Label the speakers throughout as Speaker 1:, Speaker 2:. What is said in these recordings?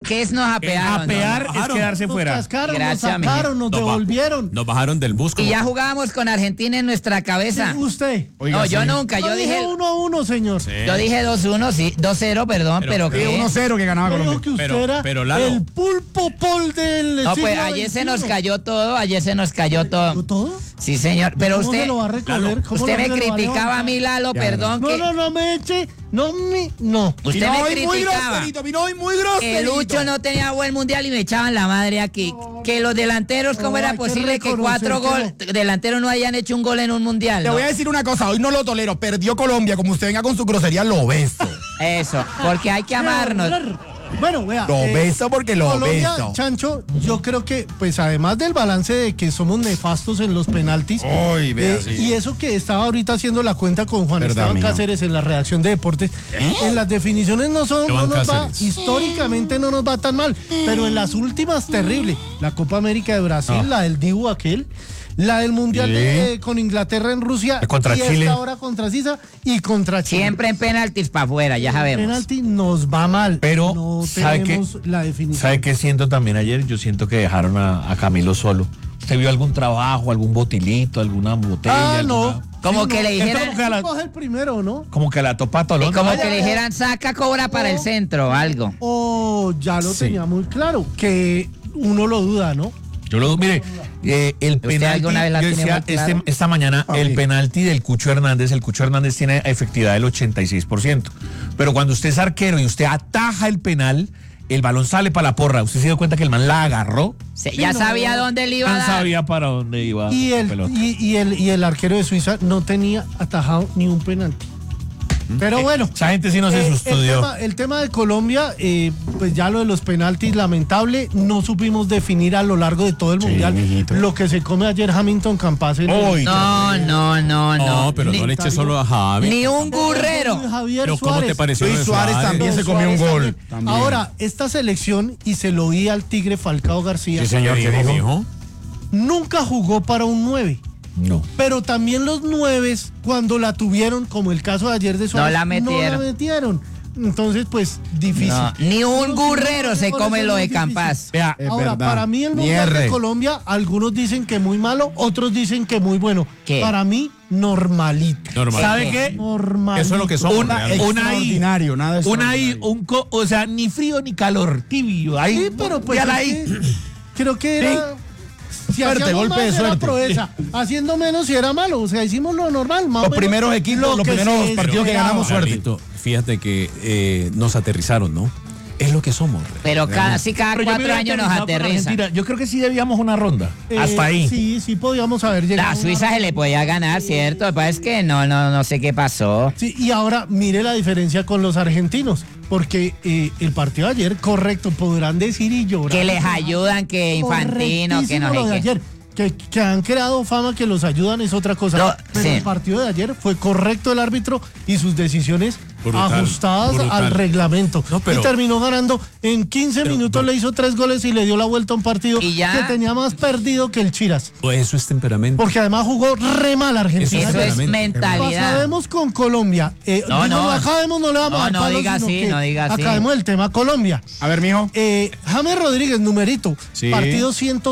Speaker 1: ¿Qué es nos apearon?
Speaker 2: Apear es quedarse fuera.
Speaker 3: Nos cascaron,
Speaker 1: Gracias,
Speaker 3: nos sacaron, nos devolvieron.
Speaker 4: Nos bajaron del bus.
Speaker 1: Y ya jugábamos con Argentina en nuestra cabeza.
Speaker 3: Usted.
Speaker 1: No, yo nunca, yo dije
Speaker 3: 1-1, señor.
Speaker 1: Yo dije 2-1, sí, 2-0, perdón, pero
Speaker 2: Sí,
Speaker 1: ¿qué?
Speaker 2: 1-0 que ganaba
Speaker 3: Dijo
Speaker 2: Colombia.
Speaker 3: que usted era
Speaker 4: pero, Lalo.
Speaker 3: el pulpo pol del
Speaker 1: No, pues
Speaker 3: siglo
Speaker 1: ayer se
Speaker 3: XXI.
Speaker 1: nos cayó todo, ayer se nos cayó todo.
Speaker 3: ¿Todo?
Speaker 1: Sí, señor, pero
Speaker 3: ¿Cómo
Speaker 1: usted
Speaker 3: se lo va a recoger? ¿Cómo
Speaker 1: usted
Speaker 3: no
Speaker 1: me
Speaker 3: se lo va a
Speaker 1: criticaba a mí, Lalo,
Speaker 2: Ya,
Speaker 1: perdón,
Speaker 3: No,
Speaker 1: que
Speaker 3: no me eche, no.
Speaker 1: usted
Speaker 2: Vino
Speaker 1: me
Speaker 2: hoy muy
Speaker 1: criticaba.
Speaker 2: groserito, vino hoy muy
Speaker 1: Que
Speaker 2: groserito.
Speaker 1: Lucho no tenía buen mundial y me echaban la madre aquí. Que los delanteros, ¿cómo
Speaker 3: No,
Speaker 1: era
Speaker 3: hay que
Speaker 1: posible que
Speaker 3: reconocer
Speaker 1: 4
Speaker 3: que
Speaker 1: delanteros no hayan hecho un gol en un mundial?
Speaker 2: Le
Speaker 1: ¿no?
Speaker 2: voy a decir una cosa, hoy no lo tolero. Perdió Colombia, como usted venga con su grosería, lo beso.
Speaker 1: Eso, porque hay que amarnos.
Speaker 3: Bueno, vea.
Speaker 2: Lo beso porque lo
Speaker 3: Colombia,
Speaker 2: beso.
Speaker 3: Chancho, yo creo que, pues además del balance de que somos nefastos en los penaltis,
Speaker 2: Ay, vea, sí.
Speaker 3: y eso que estaba ahorita haciendo la cuenta con Juan
Speaker 2: Verdad,
Speaker 3: Esteban
Speaker 2: mijo.
Speaker 3: Cáceres en la redacción de deportes, en las definiciones no
Speaker 4: Esteban
Speaker 3: nos va,
Speaker 4: Cáceres.
Speaker 3: históricamente no nos va tan mal, pero en las últimas terrible. La Copa América de Brasil, la del Dibu aquel, la del Mundial con Inglaterra en Rusia,
Speaker 2: Contra
Speaker 3: y
Speaker 2: Chile.
Speaker 3: esta ahora contra Suiza y contra Chile.
Speaker 1: Siempre en penaltis para afuera, ya sabemos.
Speaker 3: Penalti nos va mal,
Speaker 5: Pero,
Speaker 3: no
Speaker 5: ¿sabe qué?
Speaker 3: tenemos la definición.
Speaker 5: ¿Sabe qué siento también ayer? Yo siento que dejaron a Camilo solo. ¿Usted vio algún trabajo, algún botilito, alguna botella?
Speaker 3: No.
Speaker 1: Como
Speaker 3: Sí,
Speaker 1: que
Speaker 3: no.
Speaker 1: le dijeran,
Speaker 5: Entonces, que la-
Speaker 3: Coge el primero, ¿no?
Speaker 5: Como que la topa Tolón.
Speaker 1: como que le dijeran, saca, cobra para el centro o algo.
Speaker 3: O ya lo tenía muy claro, que uno lo duda, ¿no?
Speaker 5: Yo lo mire, el penalti,
Speaker 1: alguna vez la
Speaker 5: yo
Speaker 1: tiene
Speaker 5: decía
Speaker 1: muy claro?
Speaker 5: esta mañana, el penalti del Cucho Hernández, el Cucho Hernández tiene efectividad del 86%. Pero cuando usted es arquero y usted ataja el penal, el balón sale para la porra. ¿Usted se dio cuenta que el man la agarró?
Speaker 1: Ya
Speaker 3: no.
Speaker 1: sabía dónde le iba a
Speaker 5: No
Speaker 1: dar.
Speaker 5: sabía para dónde iba
Speaker 3: Y
Speaker 5: la
Speaker 3: el,
Speaker 5: pelota.
Speaker 3: y el arquero de Suiza no tenía atajado ni un penalti. Pero bueno.
Speaker 5: Esa gente sí no se estudió.
Speaker 3: El tema de Colombia, pues ya lo de los penaltis, lamentable. No supimos definir a lo largo de todo el mundial
Speaker 2: mijito.
Speaker 3: lo que se come ayer Hamilton Campas.
Speaker 5: Uy,
Speaker 1: No.
Speaker 4: No, pero no le eche solo a Javi.
Speaker 1: Ni un gurrero.
Speaker 3: Javier
Speaker 4: Pero ¿cómo te
Speaker 3: Suárez.
Speaker 4: pareció lo
Speaker 2: Luis
Speaker 4: de
Speaker 2: Suárez también se comió un gol.
Speaker 4: También.
Speaker 3: Ahora, esta selección, y se lo oí al Tigre Falcao García,
Speaker 2: Sí, señor, ¿qué dijo?
Speaker 4: mijo?
Speaker 3: nunca jugó para un 9.
Speaker 5: No.
Speaker 3: Pero también los 9, cuando la tuvieron, como el caso de ayer de Suárez,
Speaker 1: la metieron.
Speaker 3: no la metieron. Entonces, pues, difícil.
Speaker 1: No, ni un gurrero se come lo de Campas.
Speaker 5: Vea,
Speaker 3: Ahora, para mí el Mundial de Colombia, algunos dicen que muy malo, otros dicen que muy bueno.
Speaker 1: ¿Qué?
Speaker 3: Para mí, normalito.
Speaker 4: Normal.
Speaker 5: ¿sabe qué?
Speaker 3: Normalito.
Speaker 4: Eso es lo que somos. realmente.
Speaker 2: Extraordinario, nada
Speaker 5: O sea, ni frío ni calor, tibio. Ahí,
Speaker 3: Sí, pero pues
Speaker 5: véala
Speaker 3: es
Speaker 5: ahí.
Speaker 3: que creo que era... Si
Speaker 2: Suerte,
Speaker 3: hacíamos
Speaker 2: golpe
Speaker 3: más,
Speaker 2: de
Speaker 3: era
Speaker 2: suerte.
Speaker 3: proeza. Haciendo menos si era malo. O sea, hicimos lo normal. Más o
Speaker 2: Los
Speaker 3: menos
Speaker 2: primeros equipos,
Speaker 3: lo
Speaker 2: los
Speaker 3: que
Speaker 2: primeros
Speaker 3: se
Speaker 2: partidos que
Speaker 3: esperaba.
Speaker 2: ganamos, suerte.
Speaker 4: Carlito, fíjate que nos aterrizaron, ¿no? Es lo que somos.
Speaker 1: Pero casi cada
Speaker 5: Pero yo me
Speaker 1: 4
Speaker 5: hubiera
Speaker 1: años nos
Speaker 5: aterrizado con
Speaker 1: aterriza.
Speaker 5: Argentina. Yo creo que sí debíamos una ronda. Hasta ahí.
Speaker 3: Sí, podíamos haber llegado.
Speaker 1: La Suiza se le podía ganar, ¿cierto? Lo que pasa es que no sé qué pasó.
Speaker 3: Sí, y ahora mire la diferencia con los argentinos, porque el partido de ayer, correcto, podrán decir y llorar.
Speaker 1: Que les ayudan, que Infantino, que no
Speaker 3: Correctísimo lo de
Speaker 1: sé qué.
Speaker 3: ayer. Que han creado fama, que los ayudan es otra cosa.
Speaker 1: No,
Speaker 3: pero
Speaker 1: sí.
Speaker 3: el partido de ayer fue correcto el árbitro y sus decisiones
Speaker 4: Brutal,
Speaker 3: ajustadas
Speaker 4: brutal.
Speaker 3: al reglamento.
Speaker 4: No, pero-
Speaker 3: y terminó ganando. En 15 minutos le hizo 3 goles y le dio la vuelta a un partido
Speaker 1: Y ya.
Speaker 3: que tenía más perdido que el Chiras.
Speaker 4: Pues eso es temperamento.
Speaker 3: Porque además jugó re mal Argentina.
Speaker 1: Eso es
Speaker 4: Sinceramente.
Speaker 1: mentalidad.
Speaker 3: Acabemos con Colombia.
Speaker 1: No.
Speaker 3: Acabemos, no le vamos
Speaker 1: No,
Speaker 3: a dar
Speaker 1: no
Speaker 3: palos,
Speaker 1: diga
Speaker 3: sino
Speaker 1: así,
Speaker 3: que
Speaker 1: no diga así.
Speaker 3: acabemos el tema Colombia.
Speaker 2: A ver, mijo.
Speaker 3: James Rodríguez, numerito.
Speaker 2: Sí.
Speaker 3: Partido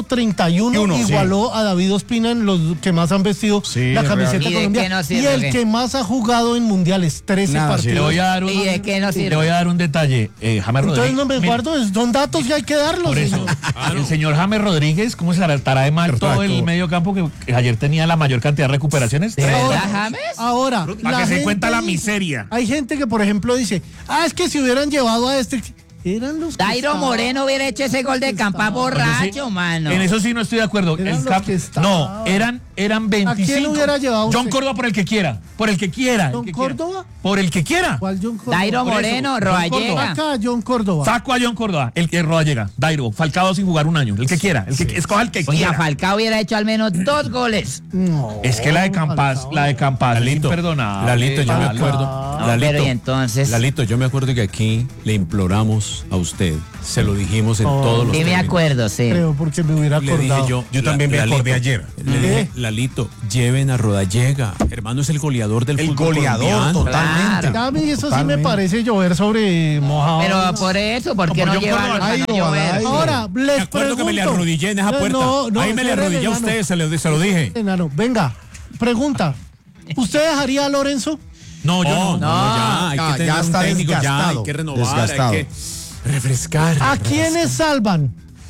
Speaker 3: 131, igualó a David Ospina en los que más han vestido
Speaker 2: Sí,
Speaker 3: la
Speaker 2: es
Speaker 3: camiseta
Speaker 1: real. ¿Y de
Speaker 3: colombiana.
Speaker 1: qué no
Speaker 3: Y
Speaker 1: sirve,
Speaker 3: el
Speaker 1: qué?
Speaker 3: que más ha jugado en mundiales, 13
Speaker 2: Nada, sí.
Speaker 5: Le
Speaker 3: partidos.
Speaker 5: voy a dar un,
Speaker 1: ¿Y de qué nos sirve?
Speaker 5: le voy a dar un detalle. James
Speaker 3: Entonces
Speaker 5: Rodríguez.
Speaker 3: no me
Speaker 5: mire,
Speaker 3: guardo, son datos y hay que darlos.
Speaker 5: Por eso,
Speaker 3: señor.
Speaker 5: el señor James Rodríguez, ¿cómo se tratará de mal todo el medio campo que ayer tenía la mayor cantidad de recuperaciones?
Speaker 1: ¿De verdad,
Speaker 3: Ahora,
Speaker 1: James?
Speaker 3: Ahora,
Speaker 5: Para que se
Speaker 3: gente
Speaker 5: cuenta la
Speaker 3: dice-
Speaker 5: miseria.
Speaker 3: Hay gente que, por ejemplo, dice, es que si hubieran llevado a este... Eran los que
Speaker 1: Dairo
Speaker 3: estaban.
Speaker 1: Moreno hubiera hecho ese gol de Campas borracho, mano.
Speaker 5: En eso sí no estoy de acuerdo.
Speaker 3: Eran los que estaban.
Speaker 5: No, eran 25.
Speaker 3: ¿A quién hubiera llevado
Speaker 5: John
Speaker 3: usted?
Speaker 5: Córdoba por el que quiera. Por el que quiera.
Speaker 3: ¿John Córdoba?
Speaker 5: Por el que quiera.
Speaker 3: ¿Cuál John Córdoba?
Speaker 1: Dairo
Speaker 5: Por eso,
Speaker 1: Moreno,
Speaker 5: John
Speaker 1: Roallega.
Speaker 3: Acá, John Córdoba.
Speaker 5: Saco a John Córdoba, el que Rodallega, Dairo, Falcao sin jugar un año, el que quiera, el que escoja el que
Speaker 1: Oiga,
Speaker 5: quiera.
Speaker 1: Falcao hubiera hecho al menos 2 goles.
Speaker 3: No,
Speaker 5: Es que la de Campas, es
Speaker 4: Lalito,
Speaker 5: imperdonable.
Speaker 4: Lalito, yo me
Speaker 5: Lalo.
Speaker 4: acuerdo.
Speaker 1: No, pero y entonces.
Speaker 4: Lalito, yo me acuerdo que aquí le imploramos dijimos a usted, se lo dijimos en todos los
Speaker 1: Sí, me
Speaker 4: términos.
Speaker 1: acuerdo, sí.
Speaker 3: Creo porque me hubiera
Speaker 4: Le dije
Speaker 3: acordado.
Speaker 4: yo
Speaker 2: también me acordé ayer.
Speaker 4: Le dije, Lalito, lleven a Rodallega. Hermano, es el goleador del
Speaker 2: El
Speaker 4: fútbol
Speaker 2: goleador,
Speaker 4: colombiano.
Speaker 2: totalmente.
Speaker 1: Claro.
Speaker 3: A mí eso sí me
Speaker 2: Totalmente.
Speaker 3: parece llover sobre mojado.
Speaker 1: Pero por eso, ¿por qué
Speaker 5: Como
Speaker 1: no
Speaker 5: yo
Speaker 1: llevarlo
Speaker 5: puedo-
Speaker 1: para
Speaker 2: Ay,
Speaker 1: no
Speaker 2: no,
Speaker 1: llover?
Speaker 2: ay.
Speaker 3: Ahora, les
Speaker 4: Me acuerdo que me le
Speaker 3: pregunto.
Speaker 4: arrodillé en esa puerta. Ahí me le arrodillé a usted, se lo dije.
Speaker 3: Enano, venga, pregunta. ¿Usted dejaría a Lorenzo?
Speaker 4: No, yo no. Ya, hay
Speaker 2: ya,
Speaker 4: que tener
Speaker 2: ya
Speaker 4: un
Speaker 2: está
Speaker 4: técnico, ya, hay
Speaker 2: desgastado,
Speaker 4: que renovar,
Speaker 2: desgastado.
Speaker 4: hay que refrescar.
Speaker 3: ¿A quiénes salvan?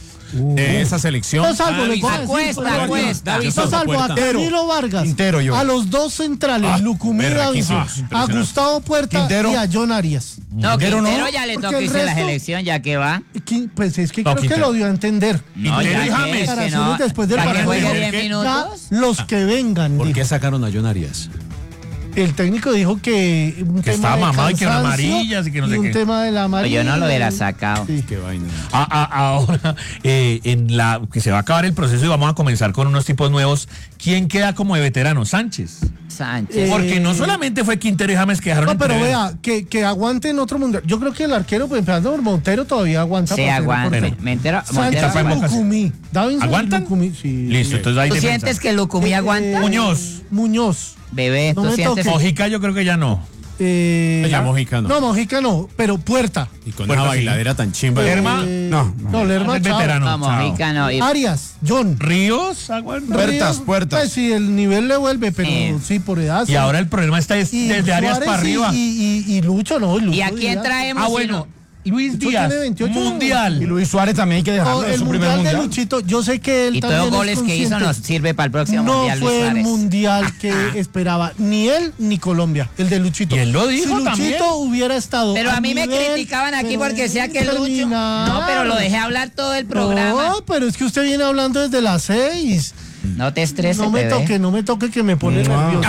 Speaker 4: De esa selección.
Speaker 3: No salvo, les voy a decir,
Speaker 1: Acuesta,
Speaker 3: pues,
Speaker 1: acuesta.
Speaker 3: Yo salvo a Camilo Vargas,
Speaker 2: Quintero, yo.
Speaker 3: a los dos centrales, Lucumí
Speaker 4: berraquísimo,
Speaker 3: Davinson, a
Speaker 4: impresionante.
Speaker 3: Gustavo Puerta
Speaker 2: Quintero.
Speaker 3: y a John Arias.
Speaker 1: No,
Speaker 2: Quintero no,
Speaker 1: Quintero ya le
Speaker 3: porque
Speaker 1: toca
Speaker 3: el
Speaker 1: irse a la
Speaker 3: resto-
Speaker 1: selección, ya que va.
Speaker 3: Pues es que
Speaker 5: No,
Speaker 3: creo que
Speaker 5: Quintero.
Speaker 3: lo dio a entender.
Speaker 1: No,
Speaker 5: Quintero
Speaker 1: ya
Speaker 5: y
Speaker 1: que
Speaker 5: James.
Speaker 1: es que
Speaker 3: Declaraciones después del
Speaker 1: para que
Speaker 3: partido.
Speaker 1: juegue
Speaker 5: ¿Por
Speaker 1: 10
Speaker 5: qué?
Speaker 3: Ya,
Speaker 1: minutos.
Speaker 3: los que vengan.
Speaker 4: ¿Por
Speaker 3: dijo.
Speaker 4: qué sacaron a John Arias?
Speaker 3: El técnico dijo que un
Speaker 5: Que
Speaker 3: tema
Speaker 5: estaba
Speaker 3: de
Speaker 5: mamado y que
Speaker 3: cansancio
Speaker 5: amarillas y que no sé
Speaker 3: un
Speaker 5: qué.
Speaker 3: tema de la
Speaker 1: Pues
Speaker 3: amarilla.
Speaker 1: yo no lo hubiera sacado.
Speaker 3: Sí.
Speaker 4: Qué vaina.
Speaker 5: Ahora, en la que se va a acabar el proceso y vamos a comenzar con unos tipos nuevos. ¿Quién queda como de veterano? Sánchez.
Speaker 1: Sánchez.
Speaker 5: Porque no solamente fue Quintero y James que dejaron
Speaker 3: No, pero
Speaker 5: entrever.
Speaker 3: vea, que aguanten otro mundial. Yo creo que el arquero, pues empezando por Montero, todavía aguanta.
Speaker 1: Sí,
Speaker 3: para ser
Speaker 1: aguanta.
Speaker 3: portero.
Speaker 1: Me entero.
Speaker 3: Sánchez
Speaker 1: Montero
Speaker 5: fue
Speaker 3: y
Speaker 5: en Boca.
Speaker 3: Lucumí. Davinson y
Speaker 5: ¿Aguantan?
Speaker 3: Lucumí, sí.
Speaker 5: Listo, entonces ahí
Speaker 1: ¿Tú
Speaker 5: defensa.
Speaker 1: sientes que Lucumí aguanta?
Speaker 5: Muñoz.
Speaker 3: Muñoz.
Speaker 1: Bebé,
Speaker 3: No
Speaker 1: ¿tú
Speaker 3: me
Speaker 1: sientes?
Speaker 3: toques.
Speaker 5: Mojica yo creo que ya no.
Speaker 4: Ya Mojica no.
Speaker 3: No, Mojica no, pero Puerta.
Speaker 4: Y con
Speaker 5: Bueno,
Speaker 4: esa
Speaker 5: sí.
Speaker 4: bailadera tan chimba.
Speaker 5: Lerma.
Speaker 3: No, Lerma,
Speaker 5: Es
Speaker 3: chao.
Speaker 5: veterano.
Speaker 1: No,
Speaker 5: chao.
Speaker 1: Mojica no. Y-
Speaker 3: Arias, John.
Speaker 5: Ríos, aguanta.
Speaker 2: Puertas, puertas.
Speaker 3: Pues sí, el nivel le vuelve, pero sí, por edad.
Speaker 5: Y
Speaker 3: sí.
Speaker 5: ahora el problema está es
Speaker 3: Y
Speaker 5: desde Arias
Speaker 3: Suárez
Speaker 5: para arriba.
Speaker 3: Y Lucho, no. Lucho
Speaker 1: ¿Y a quién
Speaker 3: Díaz.
Speaker 1: traemos?
Speaker 5: Ah,
Speaker 1: si
Speaker 5: bueno.
Speaker 1: no?
Speaker 5: Luis
Speaker 3: Lucho
Speaker 5: Díaz.
Speaker 3: tiene 28.
Speaker 5: Mundial.
Speaker 2: Y Luis Suárez también hay que dejarlo
Speaker 3: No,
Speaker 2: en
Speaker 3: el
Speaker 2: su primer
Speaker 3: mundial de
Speaker 2: mundial.
Speaker 3: Luchito, yo sé que él
Speaker 1: Y
Speaker 3: también
Speaker 1: todos los
Speaker 3: es
Speaker 1: goles que hizo
Speaker 3: consciente.
Speaker 1: nos sirve para el próximo
Speaker 3: No
Speaker 1: mundial, Luis
Speaker 3: fue el
Speaker 1: Suárez.
Speaker 3: mundial que esperaba ni él ni Colombia, el de Luchito.
Speaker 5: Y él lo dijo
Speaker 3: si Luchito
Speaker 5: también.
Speaker 3: hubiera estado
Speaker 1: Pero a mí me
Speaker 3: nivel,
Speaker 1: criticaban aquí
Speaker 3: pero
Speaker 1: porque decía que Lucho.
Speaker 3: terminar.
Speaker 1: No, pero lo dejé hablar todo el programa.
Speaker 3: No, pero es que usted viene hablando desde las 6.
Speaker 1: No te estreses,
Speaker 3: No me
Speaker 1: bebé.
Speaker 3: no me toque que me pone nervioso.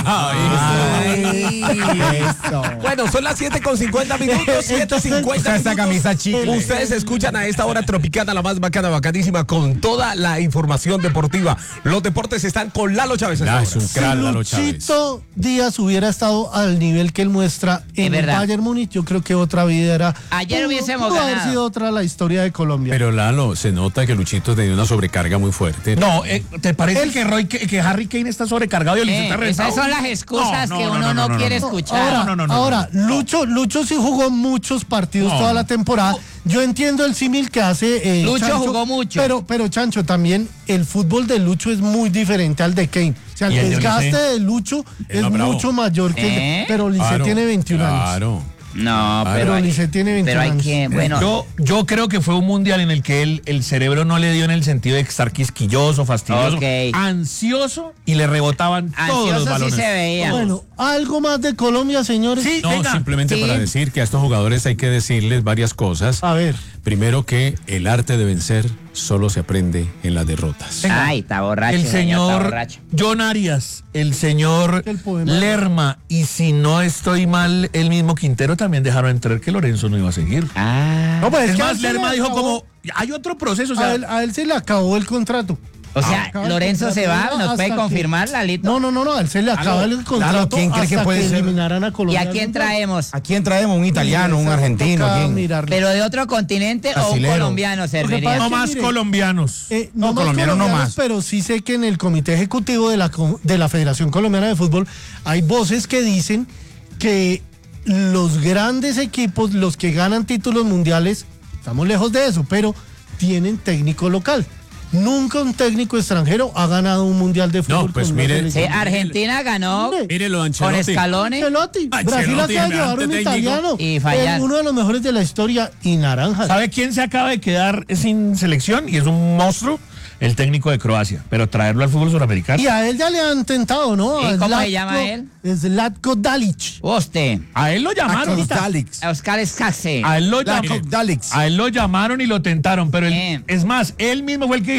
Speaker 2: Eso.
Speaker 6: Bueno, son las 7:50 minutos, 7:50
Speaker 2: Esta camisa chicle.
Speaker 6: Ustedes escuchan a esta hora Tropicana, la más bacana, bacanísima, con toda la información deportiva. Los deportes están con Lalo Chávez. a esta
Speaker 4: Es
Speaker 6: hora.
Speaker 4: un crack, Lalo Chávez.
Speaker 3: Luchito Díaz hubiera estado al nivel que él muestra en el
Speaker 1: verdad.
Speaker 3: Bayern Múnich, yo creo que otra vida era.
Speaker 1: Ayer hubiésemos
Speaker 3: pudo haber
Speaker 1: ganado.
Speaker 3: sido otra la historia de Colombia.
Speaker 4: Pero Lalo, se nota que Luchito tenía una sobrecarga muy fuerte.
Speaker 5: No, ¿te parece que Harry Kane está sobrecargado y Olise está reventado?
Speaker 1: Esas son las excusas que uno no quiere escuchar.
Speaker 3: Ahora, Lucho sí jugó muchos partidos
Speaker 5: No,
Speaker 3: toda
Speaker 5: no.
Speaker 3: la temporada. Yo entiendo el símil que hace
Speaker 1: Lucho
Speaker 3: Chancho,
Speaker 1: jugó mucho.
Speaker 3: Pero Chancho, también el fútbol de Lucho es muy diferente al de Kane. O sea,
Speaker 5: ¿Y el
Speaker 3: el
Speaker 5: de
Speaker 3: desgaste
Speaker 5: Olise?
Speaker 3: de Lucho es
Speaker 4: no, bravo.
Speaker 3: mucho mayor que el de,
Speaker 1: ¿Eh?
Speaker 3: pero Olise
Speaker 4: Claro,
Speaker 3: tiene 21 años.
Speaker 4: Claro.
Speaker 1: No,
Speaker 3: Pero
Speaker 1: pero hay,
Speaker 3: Olise tiene 21
Speaker 1: pero hay
Speaker 3: años.
Speaker 1: que, bueno,
Speaker 5: Yo creo que fue un mundial en el que el cerebro no le dio en el sentido de estar quisquilloso, fastidioso,
Speaker 1: Ok.
Speaker 5: ansioso y le rebotaban todos los
Speaker 1: ansioso sí
Speaker 5: balones.
Speaker 1: se veía.
Speaker 3: Bueno, algo más de Colombia, señores.
Speaker 5: Sí,
Speaker 4: No,
Speaker 5: venga.
Speaker 4: simplemente
Speaker 1: Sí.
Speaker 4: para decir que a estos jugadores hay que decirles varias cosas.
Speaker 3: A ver.
Speaker 4: Primero que el arte de vencer solo se aprende en las derrotas.
Speaker 1: Ay, está borracho.
Speaker 5: El
Speaker 1: está
Speaker 5: señor
Speaker 1: borracho.
Speaker 5: John Arias, el señor
Speaker 3: El poema.
Speaker 5: Lerma y si no estoy mal, el mismo Quintero también dejaron entrar que Lorenzo no iba a seguir.
Speaker 1: Ah,
Speaker 3: No, pues
Speaker 5: Es
Speaker 3: que a
Speaker 5: más,
Speaker 3: él se le
Speaker 5: Lerma dijo
Speaker 3: acabó-
Speaker 5: como, hay otro proceso, o sea,
Speaker 3: a él se le acabó el contrato.
Speaker 1: o sea,
Speaker 3: acaba el
Speaker 1: Lorenzo se va,
Speaker 3: contrato
Speaker 1: ¿nos puede
Speaker 3: hasta que-
Speaker 1: confirmar, Lalito?
Speaker 3: No, a él se le acaba el contrato
Speaker 2: ¿quién cree que
Speaker 3: hasta
Speaker 2: puede ser?
Speaker 3: eliminaran a
Speaker 1: ¿Y
Speaker 3: Colombia.
Speaker 1: a quién traemos?
Speaker 2: ¿A quién traemos? ¿Un italiano, un argentino? ¿A quién?
Speaker 1: ¿Pero de otro continente o un
Speaker 2: Brasilero.
Speaker 1: colombiano serviría?
Speaker 3: pasa
Speaker 5: no
Speaker 3: es que
Speaker 5: más
Speaker 3: mire,
Speaker 5: colombianos.
Speaker 3: No, más
Speaker 2: colombiano no
Speaker 3: colombianos,
Speaker 2: más.
Speaker 3: pero sí sé que en el comité ejecutivo de la Federación Colombiana de Fútbol hay voces que dicen que los grandes equipos, los que ganan títulos mundiales, estamos lejos de eso, pero tienen técnico local. Nunca un técnico extranjero ha ganado un mundial de fútbol.
Speaker 4: pues
Speaker 3: con una
Speaker 4: mire,
Speaker 1: Sí,
Speaker 3: selección.
Speaker 1: Argentina ganó
Speaker 4: Mírelo,
Speaker 1: con
Speaker 4: Ancelotti.
Speaker 1: Scaloni.
Speaker 3: Ancelotti.
Speaker 4: Ancelotti,
Speaker 3: Brasil acaba de llevar
Speaker 4: semejante
Speaker 3: un
Speaker 4: técnico.
Speaker 3: italiano,
Speaker 1: Y fallar.
Speaker 3: uno de los mejores de la historia y naranja.
Speaker 5: ¿Sabe quién se acaba de quedar sin selección? Y es un monstruo, el técnico de Croacia. Pero traerlo al fútbol suramericano.
Speaker 3: Y a él ya le han tentado, ¿no?
Speaker 1: ¿Y
Speaker 3: A
Speaker 1: cómo se
Speaker 3: Zlatko-
Speaker 1: llama él?
Speaker 3: Zlatko Dalic.
Speaker 1: Usted,
Speaker 5: A él lo llamaron.
Speaker 2: Dalix.
Speaker 1: Oscar Escase.
Speaker 5: A él lo,
Speaker 2: Dalix.
Speaker 5: a él lo llamaron y lo tentaron, pero
Speaker 1: Bien.
Speaker 5: es más, él mismo fue el que dijo,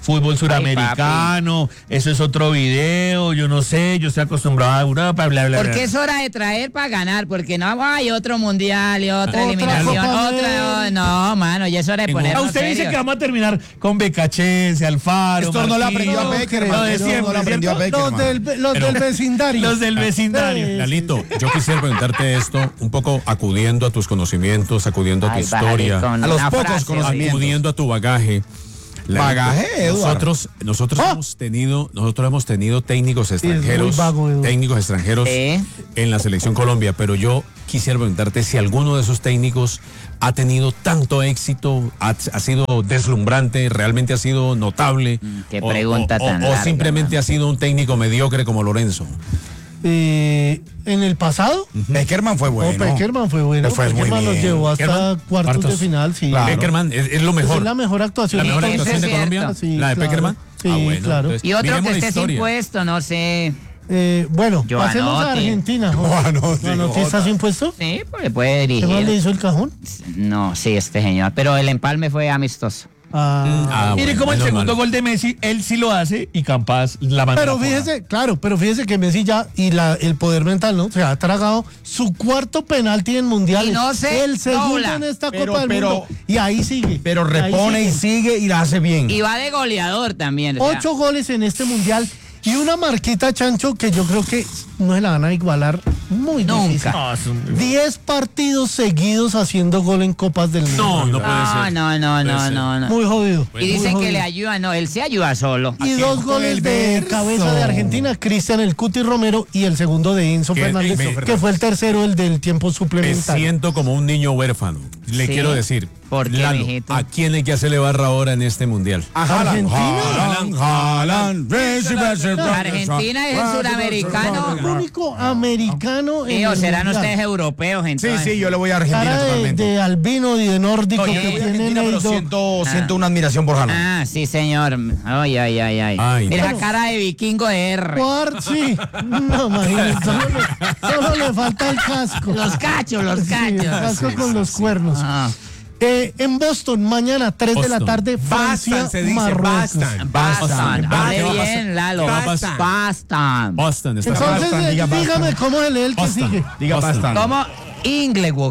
Speaker 5: fútbol suramericano, eso es otro video, yo no sé, yo estoy acostumbrado a Europa, bla, bla, bla.
Speaker 1: Porque es hora de traer para ganar, porque no hay otro mundial y otra
Speaker 3: Otra
Speaker 1: eliminación,
Speaker 3: Copa
Speaker 1: otra. No, mano, ya es hora de ponernos
Speaker 5: Usted dice
Speaker 1: serios.
Speaker 5: que vamos a terminar con Becachese, Alfaro,
Speaker 2: Esto no lo
Speaker 5: Marquinhos,
Speaker 2: aprendió a Beckerman.
Speaker 5: lo de
Speaker 2: Esto no
Speaker 5: siempre,
Speaker 2: lo aprendió a
Speaker 5: ¿cierto?
Speaker 2: Beckerman.
Speaker 3: Los del vecindario.
Speaker 5: Los del vecindario.
Speaker 4: Lalito, yo quisiera preguntarte esto, un poco acudiendo a tus conocimientos, acudiendo a tu
Speaker 1: Ay, bájale
Speaker 4: historia,
Speaker 1: con
Speaker 2: a los
Speaker 1: una
Speaker 2: pocos
Speaker 1: frase,
Speaker 2: conocimientos.
Speaker 4: acudiendo a tu bagaje. Lalito,
Speaker 2: Bagaje, Eduardo.
Speaker 4: nosotros hemos tenido técnicos extranjeros,
Speaker 3: vago, Eduardo.
Speaker 4: técnicos extranjeros
Speaker 1: Sí.
Speaker 4: en la selección Colombia, pero yo quisiera preguntarte si alguno de esos técnicos ha tenido tanto éxito, ha sido deslumbrante, realmente ha sido notable,
Speaker 1: qué pregunta tan
Speaker 4: o
Speaker 1: larga,
Speaker 4: simplemente
Speaker 1: man.
Speaker 4: ha sido un técnico mediocre como Lorenzo.
Speaker 3: En el pasado,
Speaker 2: Beckerman fue bueno.
Speaker 3: Peckerman fue bueno.
Speaker 2: Le fue muy
Speaker 3: Peckerman nos
Speaker 2: bien.
Speaker 3: llevó hasta
Speaker 4: Peckerman,
Speaker 3: cuartos de
Speaker 4: cuartos.
Speaker 3: final, sí.
Speaker 2: Claro.
Speaker 4: Beckerman es lo
Speaker 3: Esa
Speaker 4: mejor.
Speaker 3: es la mejor actuación.
Speaker 4: La mejor
Speaker 1: Eso
Speaker 4: actuación
Speaker 1: es
Speaker 4: de Colombia,
Speaker 1: cierto.
Speaker 3: Sí,
Speaker 4: la de
Speaker 3: claro.
Speaker 4: Peckerman.
Speaker 3: Sí, claro.
Speaker 4: entonces,
Speaker 1: Y otro
Speaker 4: miremos
Speaker 1: que
Speaker 4: la
Speaker 1: esté sin
Speaker 4: historia.
Speaker 1: puesto, no sé.
Speaker 3: Bueno,
Speaker 1: Giovanotti.
Speaker 3: pasemos a Argentina. ¿Giovanotti está sin puesto?
Speaker 1: Sí, pues le puede
Speaker 3: ¿Qué más le
Speaker 1: dirigir.
Speaker 3: hizo el cajón?
Speaker 1: No, sí, este señor. Pero el empalme fue amistoso.
Speaker 5: Mire
Speaker 4: bueno,
Speaker 5: cómo el
Speaker 4: menos
Speaker 5: segundo
Speaker 4: mal.
Speaker 5: gol de Messi, él sí lo hace y Campas la manda.
Speaker 3: Pero
Speaker 5: a la porra.
Speaker 3: fíjese, claro, pero fíjese que Messi ya, y el poder mental, ¿no? Se ha tragado su cuarto penalti en mundiales.
Speaker 1: Y no se
Speaker 3: el segundo
Speaker 1: dobla.
Speaker 3: en esta
Speaker 2: Pero-
Speaker 3: Copa del Mundo. Y ahí sigue.
Speaker 2: Pero
Speaker 3: Ahí
Speaker 2: repone y sigue y la hace bien.
Speaker 1: Y va de goleador también. o sea,
Speaker 3: 8 goles en este mundial. Y una marquita, Chancho, que yo creo que no se la van a igualar muy
Speaker 1: Nunca.
Speaker 3: difícil.
Speaker 5: No, es un-
Speaker 3: 10 partidos seguidos haciendo gol en Copas del Mundo.
Speaker 4: No, no puede
Speaker 1: No,
Speaker 4: ser.
Speaker 1: no, no,
Speaker 4: Puede
Speaker 1: no,
Speaker 4: ser.
Speaker 1: no, no.
Speaker 3: Muy jodido.
Speaker 1: Y dicen
Speaker 3: muy
Speaker 1: que le
Speaker 3: jodido.
Speaker 1: ayuda, no, él se ayuda solo.
Speaker 3: Y 2
Speaker 2: Con
Speaker 3: goles
Speaker 2: el
Speaker 3: de
Speaker 2: verso.
Speaker 3: cabeza de Argentina, Cristian el Cuti Romero y el segundo de Enzo
Speaker 4: Que-
Speaker 3: Fernández,
Speaker 4: Enzo
Speaker 3: que fue el tercero, el del tiempo
Speaker 4: Me
Speaker 3: suplementario.
Speaker 4: siento como un niño huérfano. Le
Speaker 1: Sí.
Speaker 4: quiero decir,
Speaker 1: ¿Por qué,
Speaker 4: Lalo,
Speaker 1: mijito?
Speaker 4: ¿a quién hay que hacerle barra ahora en este mundial?
Speaker 1: Argentina es el suramericano.
Speaker 3: El único americano en
Speaker 1: Sí, o
Speaker 3: el
Speaker 1: serán
Speaker 3: mundial.
Speaker 1: ustedes europeos,
Speaker 2: Sí,
Speaker 1: entonces.
Speaker 2: sí, yo le voy a Argentina
Speaker 3: Cara
Speaker 2: totalmente.
Speaker 3: de albino y de nórdico
Speaker 2: No, yo
Speaker 3: que
Speaker 2: le voy a
Speaker 3: tienen
Speaker 2: Argentina, pero
Speaker 3: ahí
Speaker 2: siento una admiración por Haaland.
Speaker 1: Ah, sí, señor. Ay, ay, ay, ay.
Speaker 4: Ay.
Speaker 1: Mira
Speaker 3: Bueno.
Speaker 1: esa cara de vikingo de R.
Speaker 3: Sí, no, imagínate, solo le falta el casco.
Speaker 1: Los cachos, los
Speaker 3: Sí, el
Speaker 1: cachos.
Speaker 3: casco con los cuernos.
Speaker 1: Ah.
Speaker 3: En Boston, mañana 3 de la
Speaker 4: Boston.
Speaker 3: tarde, Francia,
Speaker 6: Bastan, se dice,
Speaker 3: Marruecos.
Speaker 6: bastan.
Speaker 1: Bastan. Hable
Speaker 4: Bastan.
Speaker 1: bien, Lalo.
Speaker 4: Bastan.
Speaker 1: Bastan.
Speaker 4: Boston está
Speaker 3: Entonces,
Speaker 2: Bastan, diga Bastan.
Speaker 3: dígame cómo se lee el que
Speaker 4: Boston.
Speaker 3: sigue.
Speaker 2: Diga
Speaker 4: Boston.
Speaker 2: bastante.
Speaker 1: ¿Cómo? Inglewood.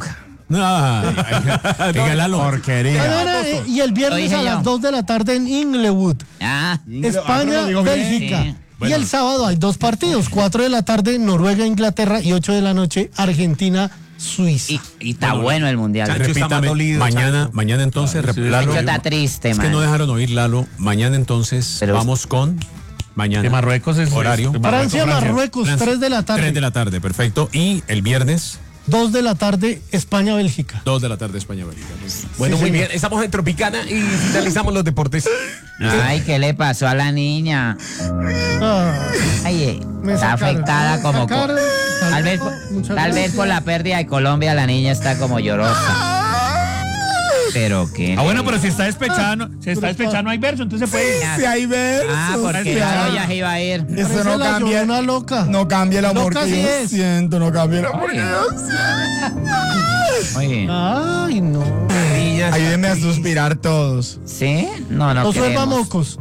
Speaker 4: Diga Lalo.
Speaker 2: Porquería.
Speaker 3: Mañana, y el
Speaker 1: Lo
Speaker 3: viernes
Speaker 1: dije
Speaker 3: a las
Speaker 1: yo.
Speaker 3: 2 de la tarde en Inglewood,
Speaker 1: Ah.
Speaker 3: España,
Speaker 2: lo digo bien.
Speaker 3: Bélgica.
Speaker 1: Sí.
Speaker 3: Y el sábado hay 2 partidos, 4 de la tarde Noruega, Inglaterra y 8 de la noche Argentina, Suiza.
Speaker 1: Y está bueno el mundial.
Speaker 6: Chancho está más
Speaker 4: Repítame,
Speaker 6: dolido,
Speaker 4: mañana entonces, Lalo.
Speaker 1: Chancho está triste,
Speaker 4: Es que
Speaker 1: man.
Speaker 4: no dejaron oír, Lalo. Mañana entonces
Speaker 1: Pero-
Speaker 4: vamos con mañana.
Speaker 5: De Marruecos es
Speaker 4: Horario.
Speaker 3: Francia, Marruecos, 3 de la
Speaker 4: 3 de
Speaker 3: tarde.
Speaker 4: la tarde, perfecto. Y el viernes,
Speaker 3: 2 de la tarde España, Bélgica.
Speaker 4: 2 de la tarde, España-Bélgica.
Speaker 6: Bueno,
Speaker 3: Sí,
Speaker 6: muy
Speaker 3: señor.
Speaker 6: bien. Estamos en Tropicana y finalizamos los deportes.
Speaker 1: Ay, ¿qué le pasó a la niña?
Speaker 3: Ah,
Speaker 1: Ay,
Speaker 3: Me
Speaker 1: está
Speaker 3: sacaron.
Speaker 1: afectada
Speaker 3: Me
Speaker 1: como...
Speaker 3: sacaron.
Speaker 1: Tal vez,
Speaker 3: Muchas
Speaker 1: tal vez
Speaker 3: gracias.
Speaker 1: por la pérdida de Colombia la niña está como llorosa. Pero qué.
Speaker 5: Ah, bueno, pero si está despechado, no hay verso, entonces se puede.
Speaker 2: Si hay versos.
Speaker 1: Ah, porque
Speaker 2: si
Speaker 1: Lalo
Speaker 2: hay-
Speaker 1: ya se iba a ir.
Speaker 2: Eso
Speaker 3: Parece
Speaker 2: no
Speaker 3: la
Speaker 2: cambia.
Speaker 3: Llorona loca.
Speaker 2: No cambia el amor
Speaker 3: Loca
Speaker 2: que
Speaker 3: sí
Speaker 2: yo
Speaker 3: es.
Speaker 2: siento. No cambia el amor que yo siento.
Speaker 1: Oye,
Speaker 3: Ay, no.
Speaker 2: Ayúdenme a suspirar todos.
Speaker 1: ¿sí? No
Speaker 3: Observa
Speaker 1: queremos.
Speaker 3: mocos.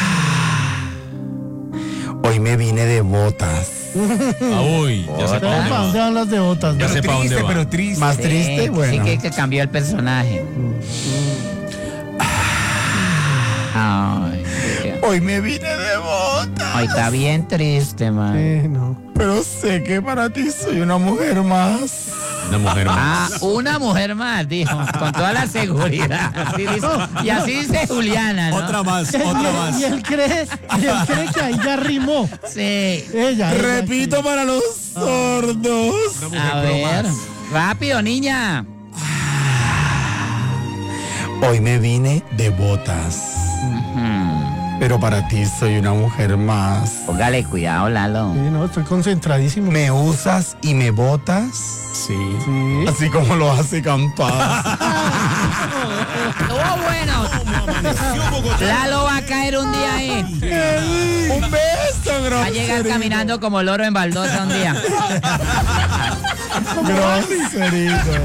Speaker 2: Hoy me vine de botas.
Speaker 4: Ah, uy, ya sé para
Speaker 3: ¿Para
Speaker 4: dónde va.
Speaker 3: dónde van las de botas?
Speaker 4: Ya sé para dónde va.
Speaker 6: Pero triste.
Speaker 2: Más
Speaker 1: Sí,
Speaker 2: triste, bueno.
Speaker 1: Sí que cambió el personaje. Ay,
Speaker 2: Hoy me vine de botas.
Speaker 1: ay, está bien triste, man.
Speaker 3: No.
Speaker 2: Pero sé que para ti soy una mujer más.
Speaker 4: Una mujer más.
Speaker 1: Ah, una mujer más, dijo, con toda la seguridad. Así dice- y así dice Juliana, ¿no?
Speaker 4: Otra más, otra más.
Speaker 3: Y él cree que ahí ya rimó.
Speaker 1: Sí.
Speaker 3: Ella.
Speaker 2: Repito para los sordos.
Speaker 1: A ver, rápido, niña.
Speaker 2: Hoy me vine de botas. Pero para ti soy una mujer más.
Speaker 1: Póngale cuidado, Lalo.
Speaker 3: Sí, no, estoy concentradísimo.
Speaker 2: ¿Me usas y me botas?
Speaker 4: Sí.
Speaker 3: Sí.
Speaker 2: Así como lo hace Campas.
Speaker 1: Estuvo bueno. Lalo va a caer un día ahí.
Speaker 2: Un beso,
Speaker 1: Va a llegar caminando como loro en baldosa un día.
Speaker 2: Groserito.